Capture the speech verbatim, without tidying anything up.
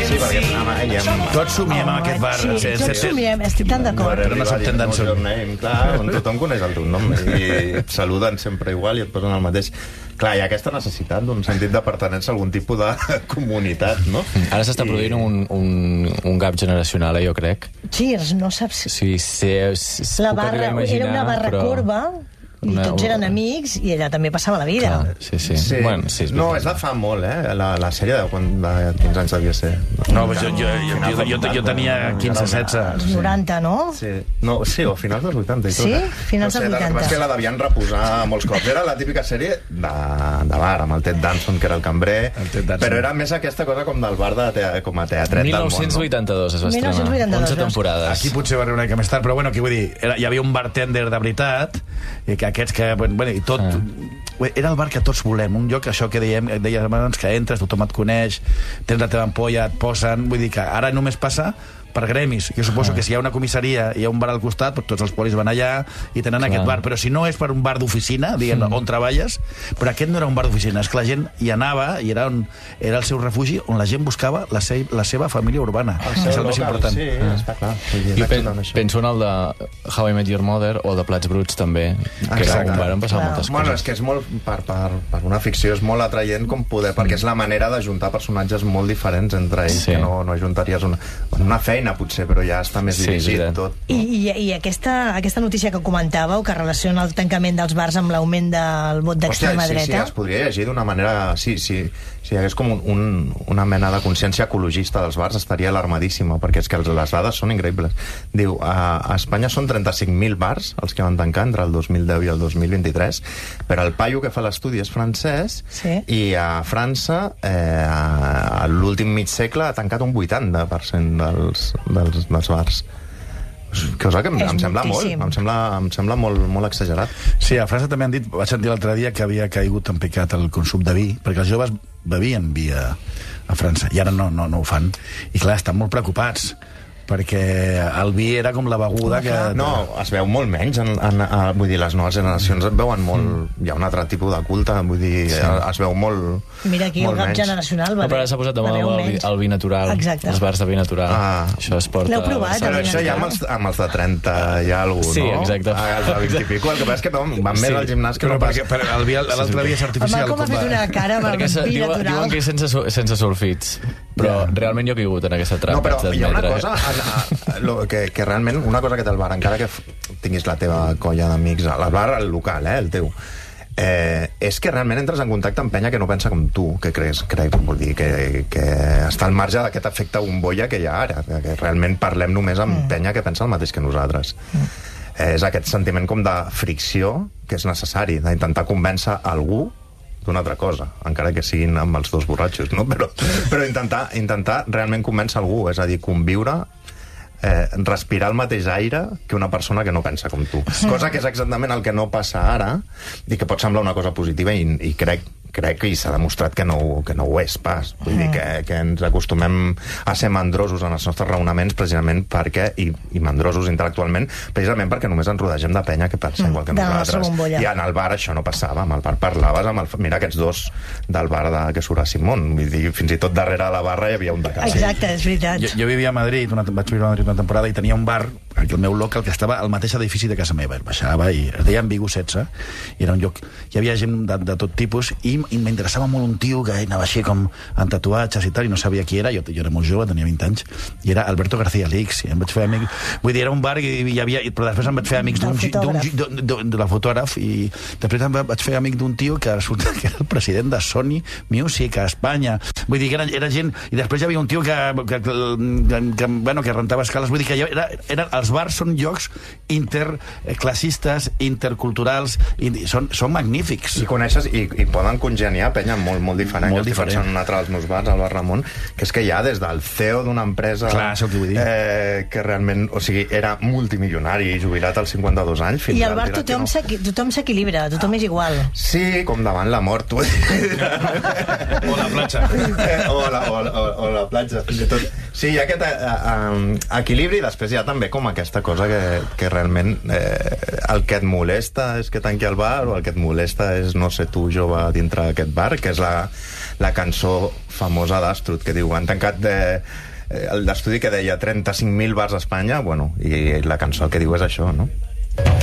Sí, perquè anàvem... Tots somiem amb aquest bar. Sí, tots somiem, estic tan d'acord. Però no s'entén tant your name, clar, on tothom coneix el teu nom i et saluden sempre igual i et posen el mateix. Clar, hi ha aquesta necessitat d'un sentit de pertinença a algun tipus de comunitat, no? Ara s'està produint un, un, un gap generacional, eh, jo crec. Sí, no saps... Sí, sí, sí, la barra, era una barra però... corba... I una... tots eren amics i ella també passava la vida. Clar, sí, sí. sí. Bueno, sí és no, és de fa molt, eh? La, la sèrie de, quan, de quinze anys devia ser. No, però jo, jo, jo, jo, jo, jo tenia quinze, setze. Els noranta, no? Sí, no, sí o finals dels vuitanta i tot. Sí? Finals dels vuitanta. No sé, que la devien reposar molts cops. Era la típica sèrie de, de bar, amb el Ted Danson, que era el cambrer, el però era més aquesta cosa com del bar de tea, com a teatret del món. mil nou-cents vuitanta-dos es va estrenar. onze temporades. Aquí potser va arribar una mica més tard, però bueno, què vull dir? Era, hi havia un bartender de veritat, i que aquests que... Bueno, i tot... Ah. Era el bar que tots volem, un lloc, això que dèiem, dèiem abans, que entres, tothom et coneix, tens la teva ampolla, et posen... Vull dir que ara només passa per gremis. Jo suposo ah. que si hi ha una comissaria i hi ha un bar al costat, tots els polis van allà i tenen Clar. aquest bar. Però si no és per un bar d'oficina, diguem, mm. on treballes, però aquest no era un bar d'oficina, és que la gent hi anava i era, on, era el seu refugi on la gent buscava la, se la seva família urbana. El és el més important. Sí, ah. està clar. Jo pen, penso en el de How I Met Your Mother o el de Plats Bruts, també, que Exacte. era un bar on passaven moltes bueno, coses. És que és molt, per, per, per una ficció és molt atraient com poder, perquè és la manera d'ajuntar personatges molt diferents entre ells, sí. que no, no ajuntaries una, una feina, potser, però ja està més dirigit sí, tot. No? I, i, i aquesta, aquesta notícia que comentàveu, que relaciona el tancament dels bars amb l'augment del vot d'extrema sí, dreta... Sí, es podria llegir d'una manera... Sí, sí, si hi hagués com un, un, una mena de consciència ecologista dels bars, estaria alarmadíssima, perquè és que les dades són increïbles. Diu, a, a Espanya són trenta-cinc mil bars els que van tancar entre el dos mil deu i el dos mil vint-i-tres, però el paio que fa l'estudi és francès sí. i a França eh, a l'últim mig segle ha tancat un vuitanta per cent dels, dels, dels bars. Cosa que em, em sembla moltíssim. molt, em sembla, em sembla molt, molt exagerat. Sí, a França també han dit, vaig sentir l'altre dia que havia caigut en picat el consum de vi, perquè els joves bevien vi a, a França, i ara no, no, no ho fan. I clar, estan molt preocupats, perquè el vi era com la beguda que... No, es veu molt menys, en, en, en, vull dir, les noves generacions et veuen molt... Mm. Hi ha un altre tipus de culte, vull dir, sí. es veu molt Mira aquí molt el gap menys. generacional va, no, però s'ha posat de moda el, vi, el vi natural. Exacte. Els bars de vi natural. Ah. Això es porta... L'heu provat, però això ja amb els, amb els de trenta hi ha algú, sí, no? Sí, exacte. Ah, els de vint i pico, el que passa és que van sí. més al gimnàs que però no perquè, per, el vi, l'altre vi és artificial. El Malcom ha fet una cara amb el vi natural. Diuen que és sense, sense sulfits, però yeah. realment jo he caigut en aquesta trampa. No, però hi ha una cosa... A, a, lo, que, que realment, una cosa que té el bar, encara que tinguis la teva colla d'amics, el bar, el local, eh, el teu, eh, és que realment entres en contacte amb penya que no pensa com tu, que creus, crec, vol dir, que, que està al marge d'aquest efecte bombolla que hi ha ara, que realment parlem només amb mm. penya que pensa el mateix que nosaltres. Mm. Eh, és aquest sentiment com de fricció que és necessari, d'intentar convèncer algú d'una altra cosa, encara que siguin amb els dos borratxos, no? Però, però intentar, intentar realment convèncer algú, és a dir, conviure, eh, respirar el mateix aire que una persona que no pensa com tu. Cosa que és exactament el que no passa ara i que pot semblar una cosa positiva i, i crec crec que s'ha demostrat que no, que no ho és pas. Vull dir que, que ens acostumem a ser mandrosos en els nostres raonaments precisament perquè, i, i mandrosos intel·lectualment, precisament perquè només ens rodegem de penya que pensa igual que nosaltres. I en el bar això no passava. Amb el bar parlaves amb el... Mira aquests dos del bar de, que surt a Simón. Vull dir, fins i tot darrere de la barra hi havia un de casa. Exacte, és veritat. Jo, jo vivia a Madrid, una, vaig viure a Madrid una temporada i tenia un bar, el meu local, que estava al mateix edifici de casa meva. Baixava i es deia Ambigu setze, i era un lloc... Hi havia gent de, de tot tipus i, i m'interessava molt un tio que anava així com en tatuatges i tal, i no sabia qui era. Jo, jo era molt jove, tenia vint anys, i era Alberto García Lix, i em vaig fer amic... Vull dir, era un bar i hi havia... Però després em vaig fer amics d'un... de la fotògraf, i després em vaig fer amic d'un tio que resulta que era el president de Sony Music a Espanya. Vull dir que era, era gent... I després hi havia un tio que, que, que, que, bueno, que rentava escales. Vull dir que era, era, els bars són llocs interclassistes, interculturals, i són, són magnífics. I coneixes, i, i poden congeniar penya molt, molt diferent. Molt jo estic diferent. pensant en un altre dels meus bars, al bar Ramon, que és que hi ha des del C E O d'una empresa Clar, això que vull dir. Eh, que realment, o sigui, era multimilionari, jubilat als cinquanta-dos anys. Fins I al bar tothom s'equilibra, tothom és igual. Sí, com davant la mort. O la platja. Eh, o, la, o, la, o, o la platja, fins i tot. Sí, hi ha aquest eh, eh, equilibri, i després hi ha també com aquest aquesta cosa que, que realment eh, el que et molesta és que tanqui el bar o el que et molesta és no ser tu jove dintre d'aquest bar, que és la, la cançó famosa d'Astrud, que diu, han tancat de, l'estudi que deia trenta-cinc mil bars a Espanya, bueno, i la cançó el que diu és això, no?